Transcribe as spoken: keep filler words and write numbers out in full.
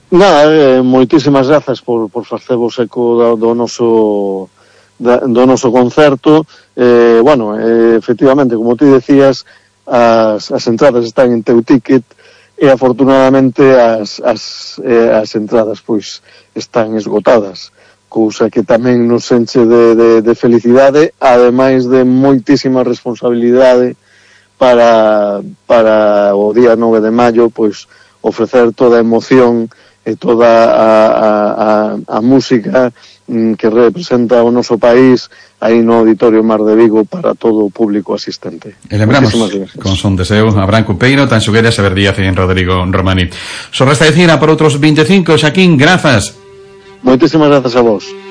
Nada, eh, moitísimas grazas por, por facervos eco do, do noso da, do noso concerto. Eh, bueno, eh, efectivamente, como ti decías, as, as entradas están en Teu Ticket e afortunadamente as, as, eh, as entradas pois están esgotadas, cousa que tamén nos enche de, de, de felicidade, ademais de moitísima responsabilidade para, para o día nove de maio, pois ofrecer toda a emoción e toda a, a, a, a música mm, que representa o noso país aí no Auditorio Mar de Vigo para todo o público asistente. E lembramos, con son deseo, a Branco Peiro, Tan Xugueras, Xavier Díaz e Rodrigo Romaní. Só resta dicir a por outros veinticinco, Xaquín, grazas. Moitísimas grazas a vos.